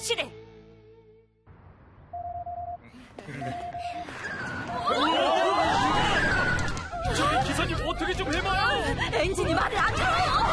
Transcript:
확실해. 저기 기사님 어떻게 좀 해봐요. 엔진이 말을 안 들어요.